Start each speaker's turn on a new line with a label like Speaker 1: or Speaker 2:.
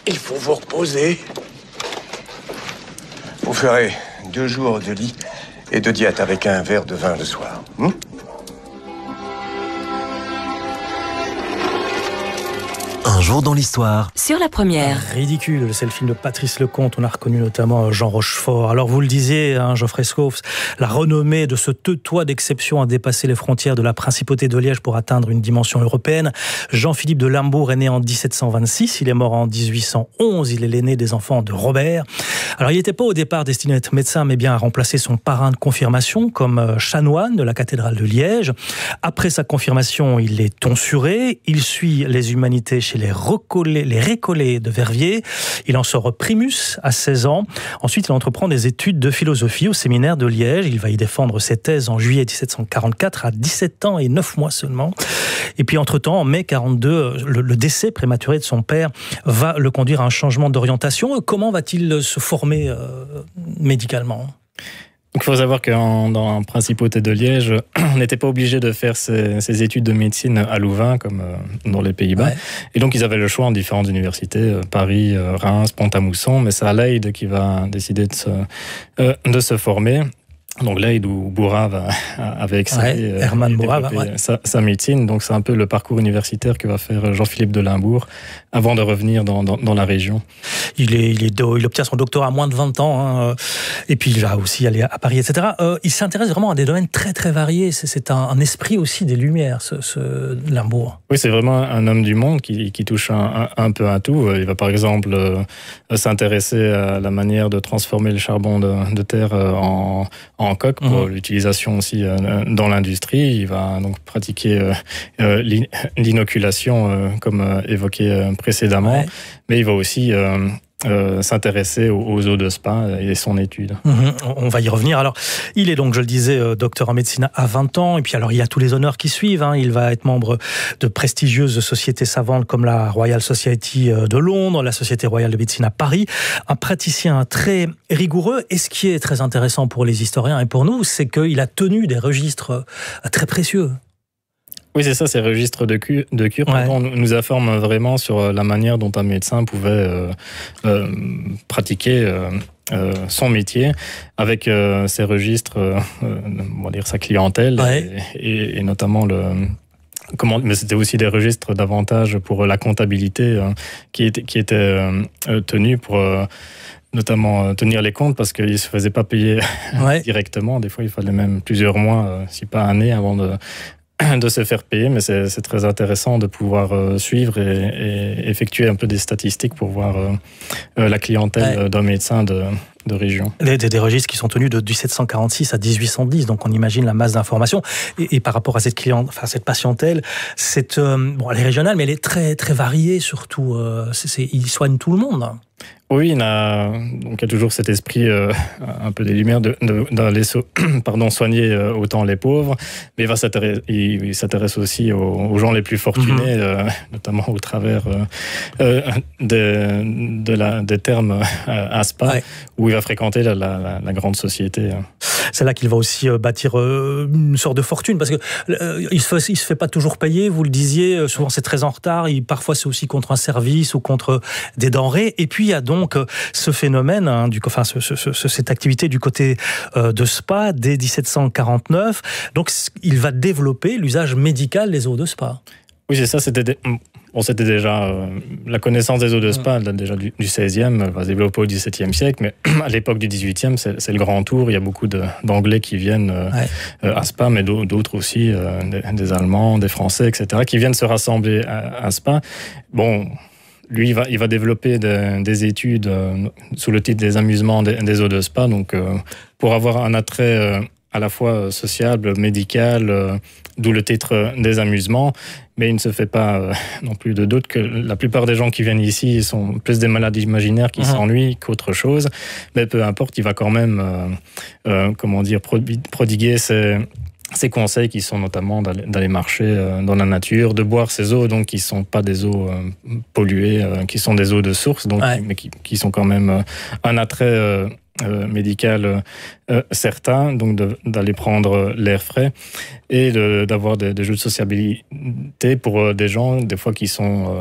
Speaker 1: Il faut vous reposer. Vous ferez 2 jours de lit et de diète avec un verre de vin le soir.
Speaker 2: Un jour dans l'histoire.
Speaker 3: Sur la première.
Speaker 4: Ridicule, c'est le film de Patrice Lecomte. On a reconnu notamment Jean Rochefort. Alors vous le disiez, Geoffrey Scopes, la renommée de ce teutois d'exception a dépassé les frontières de la principauté de Liège pour atteindre une dimension européenne. Jean-Philippe de Limbourg est né en 1726, il est mort en 1811, il est l'aîné des enfants de Robert. Alors il n'était pas au départ destiné à être médecin, mais bien à remplacer son parrain de confirmation comme chanoine de la cathédrale de Liège. Après sa confirmation, il est tonsuré, il suit les humanités chez les Récollets de Verviers. Il en sort primus à 16 ans. Ensuite, il entreprend des études de philosophie au séminaire de Liège. Il va y défendre ses thèses en juillet 1744 à 17 ans et 9 mois seulement. Et puis, entre-temps, en mai 42, le décès prématuré de son père va le conduire à un changement d'orientation. Comment va-t-il se former médicalement ?
Speaker 5: Il faut savoir que dans la principauté de Liège, on n'était pas obligé de faire ses études de médecine à Louvain, comme dans les Pays-Bas. Ouais. Et donc, ils avaient le choix en différentes universités, Paris, Reims, Pont-à-Mousson, mais c'est à Leyde qui va décider de se former. Donc Leyde où Bourrat avait excellé,
Speaker 4: Hermann Bourrat,
Speaker 5: sa médecine. Donc c'est un peu le parcours universitaire que va faire Jean-Philippe de Limbourg avant de revenir dans la région.
Speaker 4: Il obtient son doctorat à moins de 20 ans, et puis il va aussi aller à Paris, etc. Il s'intéresse vraiment à des domaines très très variés. C'est un esprit aussi des Lumières, ce Limbourg.
Speaker 5: Oui, c'est vraiment un homme du monde qui touche un peu à tout. Il va par exemple s'intéresser à la manière de transformer le charbon de terre en coque pour l'utilisation aussi dans l'industrie. Il va donc pratiquer l'inoculation comme évoqué précédemment, mais il va aussi s'intéresser aux eaux de spa et son étude.
Speaker 4: On va y revenir. Alors, il est donc, je le disais, docteur en médecine à 20 ans, et puis alors il y a tous les honneurs qui suivent. Il va être membre de prestigieuses sociétés savantes comme la Royal Society de Londres, la Société Royale de Médecine à Paris. Un praticien très rigoureux, et ce qui est très intéressant pour les historiens et pour nous, c'est qu'il a tenu des registres très précieux.
Speaker 5: Oui, c'est ça, ces registres de cure nous informent vraiment sur la manière dont un médecin pouvait pratiquer son métier avec ces registres, on va dire sa clientèle et notamment mais c'était aussi des registres davantage pour la comptabilité qui était tenue pour notamment tenir les comptes parce qu'ils ne se faisaient pas payer directement. Des fois, il fallait même plusieurs mois, si pas années, avant de se faire payer, mais c'est très intéressant de pouvoir suivre et effectuer un peu des statistiques pour voir la clientèle d'un médecin de région.
Speaker 4: Des registres qui sont tenus de 1746 à 1810, donc on imagine la masse d'informations. Et par rapport à cette patientèle, elle est régionale, mais elle est très, très variée surtout. Il soigne tout le monde.
Speaker 5: Oui, il y a toujours cet esprit un peu des Lumières d'aller soigner autant les pauvres, mais il s'intéresse aussi aux gens les plus fortunés, notamment au travers des termes ASPA, où il va fréquenter la grande société.
Speaker 4: C'est là qu'il va aussi bâtir une sorte de fortune, parce que il se fait pas toujours payer, vous le disiez, souvent c'est très en retard, parfois c'est aussi contre un service ou contre des denrées, et puis il y a donc ce phénomène, cette activité du côté de spa dès 1749. Donc il va développer l'usage médical des eaux de spa.
Speaker 5: Oui, c'est ça, c'était déjà la connaissance des eaux de spa date déjà du 16e, va se développer au 17e siècle, mais à l'époque du 18e, c'est le grand tour. Il y a beaucoup d'Anglais qui viennent à Spa, mais d'autres aussi, des Allemands, des Français, etc., qui viennent se rassembler à Spa. Bon, lui, il va développer des études sous le titre des amusements des eaux de spa, donc pour avoir un attrait à la fois sociable, médical, d'où le titre des amusements, mais il ne se fait pas non plus de doute que la plupart des gens qui viennent ici sont plus des malades imaginaires qui s'ennuient qu'autre chose, mais peu importe, il va quand même prodiguer ces conseils qui sont notamment d'aller marcher dans la nature, de boire ces eaux donc qui sont pas des eaux polluées, qui sont des eaux de source, donc mais qui sont quand même un attrait médical certain, donc d'aller prendre l'air frais et d'avoir des jeux de sociabilité pour des gens des fois qui sont